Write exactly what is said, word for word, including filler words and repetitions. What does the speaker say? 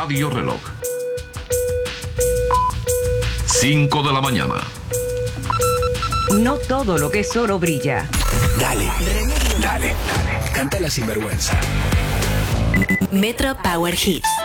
Radio Reloj. cinco de la mañana. No todo lo que es oro brilla. Dale, dale, dale. Canta la sinvergüenza. Metro Power Hits.